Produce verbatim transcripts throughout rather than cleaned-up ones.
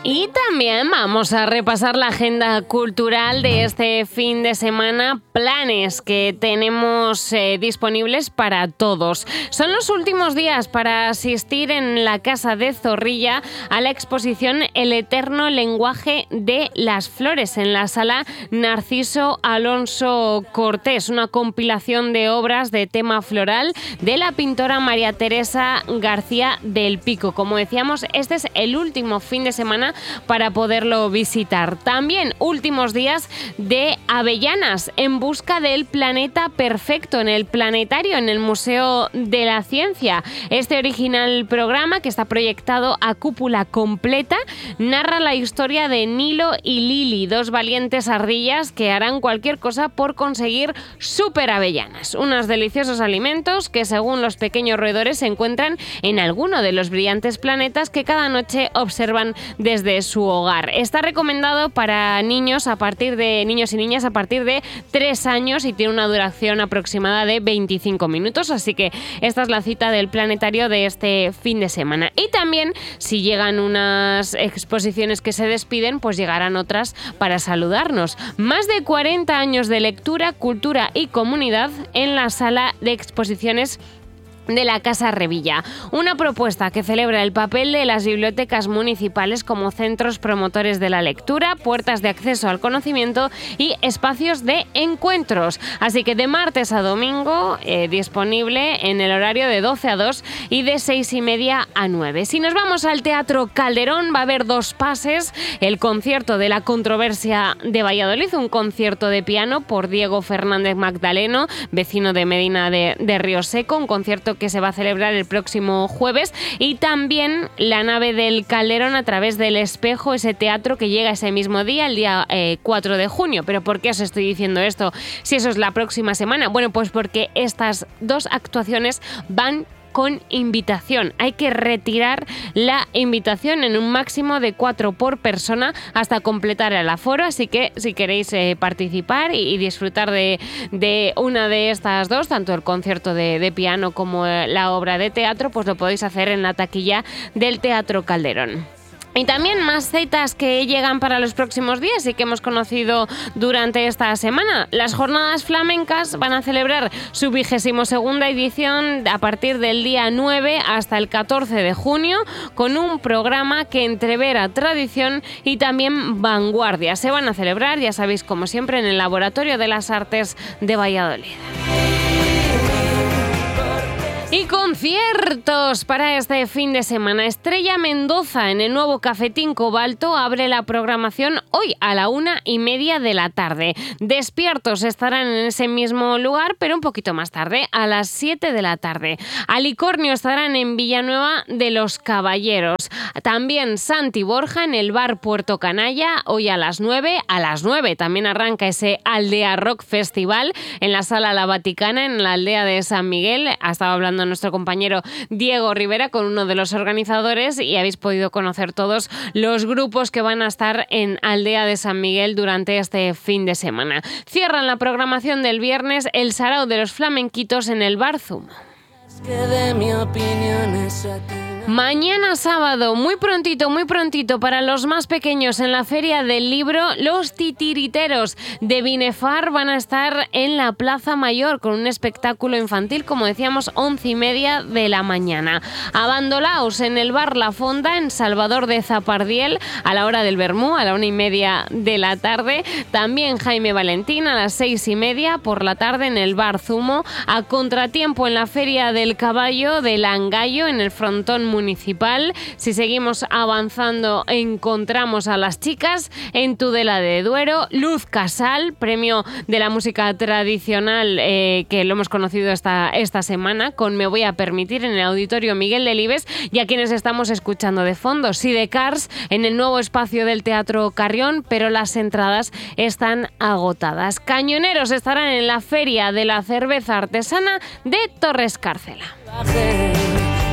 Y también vamos a repasar la agenda cultural de este fin de semana, planes que tenemos eh, disponibles para todos. Son los últimos días para asistir en la Casa de Zorrilla a la exposición El eterno lenguaje de las flores en la sala Narciso Alonso Cortés, una compilación de obras de tema floral de la pintora María Teresa García del Pico. Como decíamos, este es el último fin de semana para poderlo visitar. También últimos días de Avellanas en busca del planeta perfecto en el planetario, en el Museo de la Ciencia. Este original programa, que está proyectado a cúpula completa, narra la historia de Nilo y Lili, dos valientes ardillas que harán cualquier cosa por conseguir super avellanas, unos deliciosos alimentos que, según los pequeños roedores, se encuentran en alguno de los brillantes planetas que cada noche observan desde su hogar. Está recomendado para niños a partir de niños y niñas a partir de tres años y tiene una duración aproximada de veinticinco minutos, así que esta es la cita del planetario de este fin de semana. Y también, si llegan unas exposiciones que se despiden, pues llegarán otras para saludarnos. Más de cuarenta años de lectura, cultura y comunidad en la sala de exposiciones de la Casa Revilla, una propuesta que celebra el papel de las bibliotecas municipales como centros promotores de la lectura, puertas de acceso al conocimiento y espacios de encuentros. Así que de martes a domingo, eh, disponible en el horario de doce a dos y de seis y media a nueve. Si nos vamos al Teatro Calderón, va a haber dos pases: el concierto de la controversia de Valladolid, un concierto de piano por Diego Fernández Magdaleno, vecino de Medina de, de Río Seco, un concierto que se va a celebrar el próximo jueves, y también La nave del Calderón a través del Espejo, ese teatro que llega ese mismo día, el día eh, cuatro de junio. ¿Pero por qué os estoy diciendo esto si eso es la próxima semana? Bueno, pues porque estas dos actuaciones van con invitación. Hay que retirar la invitación en un máximo de cuatro por persona hasta completar el aforo, así que si queréis eh, participar y, y disfrutar de, de una de estas dos, tanto el concierto de, de piano como eh, la obra de teatro, pues lo podéis hacer en la taquilla del Teatro Calderón. Y también más citas que llegan para los próximos días y que hemos conocido durante esta semana. Las jornadas flamencas van a celebrar su vigésimo segunda edición a partir del día nueve hasta el catorce de junio, con un programa que entrevera tradición y también vanguardia. Se van a celebrar, ya sabéis, como siempre, en el Laboratorio de las Artes de Valladolid. Y conciertos para este fin de semana. Estrella Mendoza en el nuevo Cafetín Cobalto abre la programación hoy a la una y media de la tarde. Despiertos estarán en ese mismo lugar, pero un poquito más tarde, a las siete de la tarde. Alicornio estarán en Villanueva de los Caballeros. También Santi Borja en el bar Puerto Canalla, hoy a las nueve. A las nueve también arranca ese Aldea Rock Festival en la Sala La Vaticana, en la aldea de San Miguel. Ha estado hablando nuestro compañero Diego Rivera con uno de los organizadores y habéis podido conocer todos los grupos que van a estar en Aldea de San Miguel durante este fin de semana. Cierran la programación del viernes el Sarao de los Flamenquitos en el Bar Zumo. Mañana sábado, muy prontito, muy prontito, para los más pequeños en la Feria del Libro, los titiriteros de Binefar van a estar en la Plaza Mayor con un espectáculo infantil, como decíamos, once y media de la mañana. Abandolaos en el Bar La Fonda, en Salvador de Zapardiel, a la hora del vermú, a la una y media de la tarde. También Jaime Valentín a las seis y media por la tarde en el Bar Zumo. A contratiempo en la Feria del Caballo de Langallo, en el frontón municipal. Si seguimos avanzando, encontramos a las chicas en Tudela de Duero. Luz Casal, premio de la música tradicional eh, que lo hemos conocido esta, esta semana con Me Voy a Permitir en el Auditorio Miguel Delibes, y a quienes estamos escuchando de fondo, Sidecars en el nuevo espacio del Teatro Carrión, pero las entradas están agotadas. Cañoneros estarán en la Feria de la Cerveza Artesana de Torres Cárcela.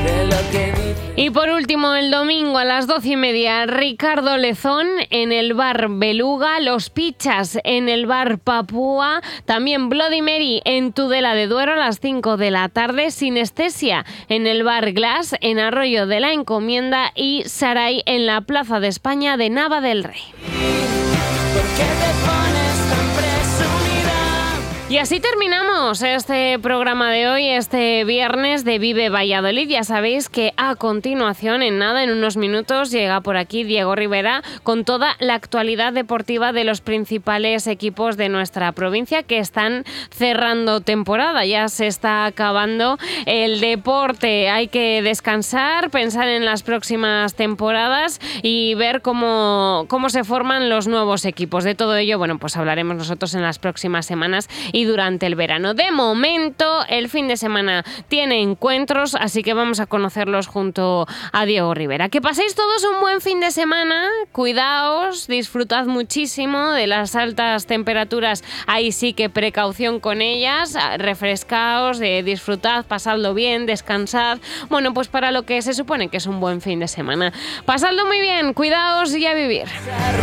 de lo que dice. Y por último, el domingo a las doce y media, Ricardo Lezón en el bar Beluga, Los Pichas en el bar Papúa, también Bloody Mary en Tudela de Duero a las cinco de la tarde, Sinestesia en el bar Glass en Arroyo de la Encomienda y Saray en la Plaza de España de Nava del Rey. ¿Por qué te pones tan presumida? Y así terminamos este programa de hoy, este viernes de Vive Valladolid. Ya sabéis que a continuación, en nada, en unos minutos, llega por aquí Diego Rivera con toda la actualidad deportiva de los principales equipos de nuestra provincia que están cerrando temporada. Ya se está acabando el deporte. Hay que descansar, pensar en las próximas temporadas y ver cómo, cómo se forman los nuevos equipos. De todo ello, bueno, pues hablaremos nosotros en las próximas semanas y durante el verano. De momento, el fin de semana tiene encuentros, así que vamos a conocerlos junto a Diego Rivera. Que paséis todos un buen fin de semana, cuidaos, disfrutad muchísimo de las altas temperaturas, ahí sí que precaución con ellas, refrescaos, eh, disfrutad, pasadlo bien, descansad, bueno, pues para lo que se supone que es un buen fin de semana. Pasadlo muy bien, cuidaos y a vivir.